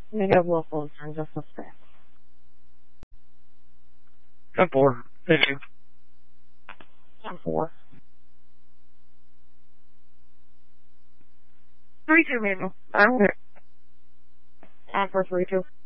Negative local in terms of suspects. 10-4. Thank you. 10-4. 3-2, Manuel. And for 3-2.